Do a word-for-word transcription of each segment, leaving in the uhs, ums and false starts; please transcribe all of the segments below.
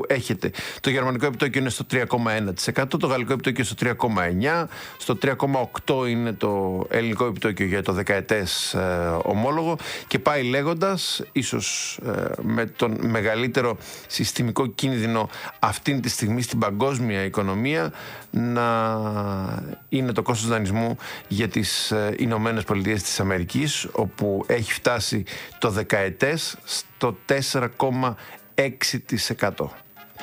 που έχετε. Το γερμανικό επιτόκιο είναι στο τρία κόμμα ένα τοις εκατό, το γαλλικό επιτόκιο στο τρία κόμμα εννιά τοις εκατό, στο τρία κόμμα οκτώ τοις εκατό είναι το ελληνικό επιτόκιο για το δεκαετές ε, ομόλογο και πάει λέγοντας, ίσως ε, με τον μεγαλύτερο συστημικό κίνδυνο αυτήν τη στιγμή στην παγκόσμια οικονομία να είναι το κόστος δανεισμού για τις ε, Ηνωμένες Πολιτείες της Αμερικής, όπου έχει φτάσει το δεκαετές στο τέσσερα κόμμα έξι τοις εκατό.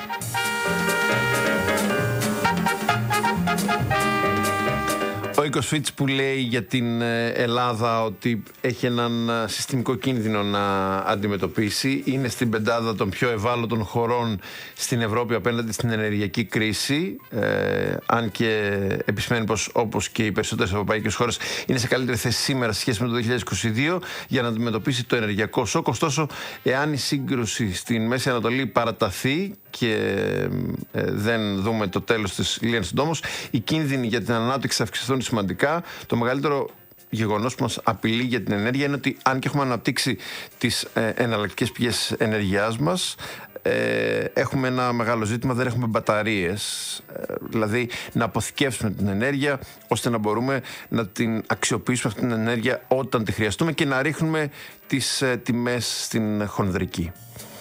Ο οίκος Fitch που λέει για την Ελλάδα ότι έχει έναν συστημικό κίνδυνο να αντιμετωπίσει, είναι στην πεντάδα των πιο ευάλωτων χωρών στην Ευρώπη απέναντι στην ενεργειακή κρίση, ε, αν και επισημαίνει πως όπως και οι περισσότερες ευρωπαϊκές χώρες είναι σε καλύτερη θέση σήμερα σε σχέση με το δύο χιλιάδες είκοσι δύο για να αντιμετωπίσει το ενεργειακό σοκ. Ωστόσο, εάν η σύγκρουση στην Μέση Ανατολή παραταθεί και ε, δεν δούμε το τέλος της λίανης του ντόμος, οι κίνδυνοι για την ανάπτυξη θα αυξηθούν σημαντικά. Το μεγαλύτερο γεγονός που μας απειλεί για την ενέργεια είναι ότι αν και έχουμε αναπτύξει τις ε, εναλλακτικές πηγές ενέργειάς μας, ε, έχουμε ένα μεγάλο ζήτημα, δεν έχουμε μπαταρίες, ε, δηλαδή να αποθηκεύσουμε την ενέργεια ώστε να μπορούμε να την αξιοποιήσουμε αυτή την ενέργεια όταν τη χρειαστούμε και να ρίχνουμε τις ε, τιμές στην χονδρική.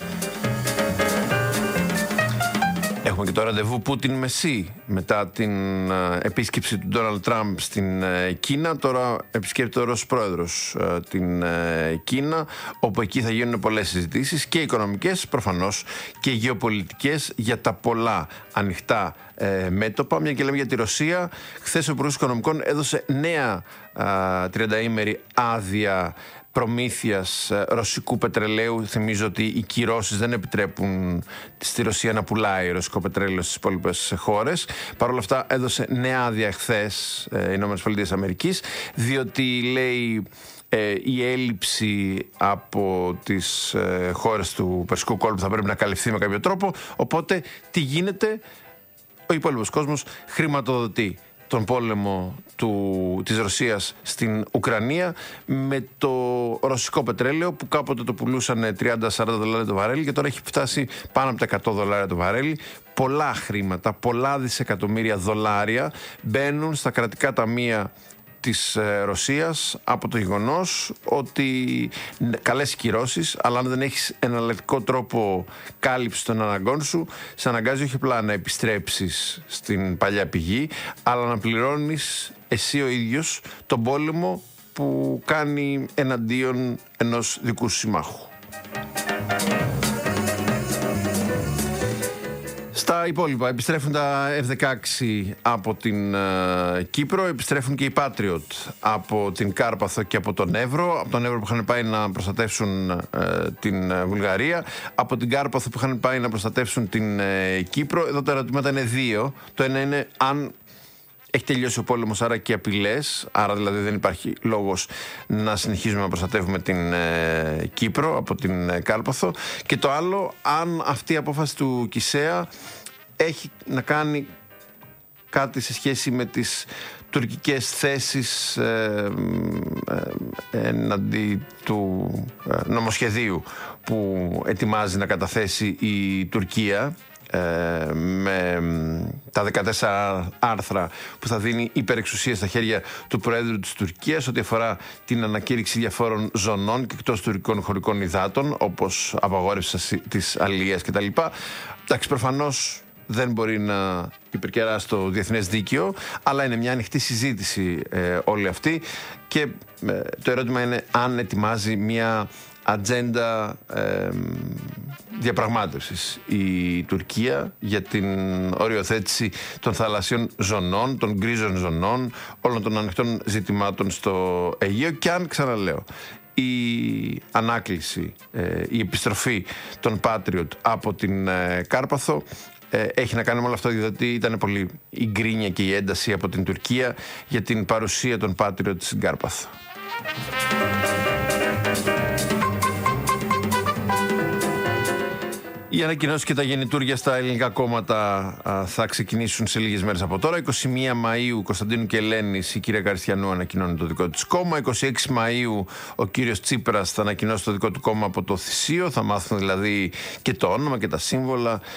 Έχουμε και το ραντεβού Πούτιν-Μεσί μετά την uh, επίσκεψη του Ντόναλντ Τραμπ στην uh, Κίνα. Τώρα επισκέπτεται ο Ρώσος πρόεδρος uh, την uh, Κίνα, όπου εκεί θα γίνουν πολλές συζητήσεις και οικονομικές προφανώς και γεωπολιτικές για τα πολλά ανοιχτά uh, μέτωπα. Μια και λέμε για τη Ρωσία, χθες ο Υπουργός Οικονομικών έδωσε νέα uh, τριανταήμερη άδεια προμήθειας ρωσικού πετρελαίου. Θυμίζω ότι οι κυρώσεις δεν επιτρέπουν στη Ρωσία να πουλάει ρωσικό πετρέλαιο στις υπόλοιπες χώρες. Παρ' όλα αυτά έδωσε νέα άδεια χθες οι ΗΠΑ, διότι λέει ε, η έλλειψη από τις ε, χώρες του Περσικού κόλπου θα πρέπει να καλυφθεί με κάποιο τρόπο. Οπότε τι γίνεται? Ο υπόλοιπος κόσμος χρηματοδοτεί τον πόλεμο του, της Ρωσίας στην Ουκρανία με το ρωσικό πετρέλαιο που κάποτε το πουλούσαν τριάντα με σαράντα δολάρια το βαρέλι και τώρα έχει φτάσει πάνω από τα εκατό δολάρια το βαρέλι. Πολλά χρήματα, πολλά δισεκατομμύρια δολάρια μπαίνουν στα κρατικά ταμεία της Ρωσίας από το γεγονός ότι καλές κυρώσεις, αλλά αν δεν έχεις εναλλακτικό τρόπο κάλυψη των αναγκών σου, σε αναγκάζει όχι απλά να επιστρέψεις στην παλιά πηγή, αλλά να πληρώνεις εσύ ο ίδιος τον πόλεμο που κάνει εναντίον ενός δικού σου συμμάχου. Στα υπόλοιπα, επιστρέφουν τα εφ δεκαέξι από την uh, Κύπρο, επιστρέφουν και οι Patriot από την Κάρπαθο και από τον Εύρο. Από τον Εύρο που είχαν πάει να προστατεύσουν uh, την uh, Βουλγαρία, από την Κάρπαθο που είχαν πάει να προστατεύσουν την uh, Κύπρο. Εδώ τα ερωτήματα είναι δύο. Το ένα είναι αν έχει τελειώσει ο πόλεμος, άρα και απειλές, άρα δηλαδή δεν υπάρχει λόγος να συνεχίζουμε να προστατεύουμε την ε, Κύπρο από την ε, Κάρπαθο. Και το άλλο, αν αυτή η απόφαση του Κισέα έχει να κάνει κάτι σε σχέση με τις τουρκικές θέσεις ε, ε, εναντί του ε, νομοσχεδίου που ετοιμάζει να καταθέσει η Τουρκία, Ε, με τα δεκατέσσερα άρθρα που θα δίνει υπερεξουσία στα χέρια του Προέδρου της Τουρκίας ό,τι αφορά την ανακήρυξη διαφόρων ζωνών και εκτός τουρκικών χωρικών υδάτων, όπως απαγόρευση της αλληλείας κτλ. Εντάξει, προφανώς δεν μπορεί να υπερκεράσει το διεθνές δίκαιο, αλλά είναι μια ανοιχτή συζήτηση ε, όλη αυτή και ε, το ερώτημα είναι αν ετοιμάζει μια ατζέντα ε, διαπραγμάτευσης η Τουρκία για την οριοθέτηση των θαλασσιών ζωνών, των γκρίζων ζωνών, όλων των ανοιχτών ζητημάτων στο Αιγαίο. Και αν, ξαναλέω, η ανάκληση, ε, η επιστροφή των Patriot από την ε, Κάρπαθο ε, έχει να κάνει με όλο αυτό, διότι ήταν πολύ η γκρίνια και η ένταση από την Τουρκία για την παρουσία των Patriot στην Κάρπαθο. Οι ανακοινώσεις και τα γεννητούρια στα ελληνικά κόμματα α, θα ξεκινήσουν σε λίγες μέρες από τώρα. είκοσι μία Μαΐου Κωνσταντίνου και Ελένης η κυρία Καριστιανού ανακοινώνει το δικό της κόμμα. είκοσι έξι Μαΐου ο κύριος Τσίπρας θα ανακοινώσει το δικό του κόμμα από το Θησίο. Θα μάθουν δηλαδή και το όνομα και τα σύμβολα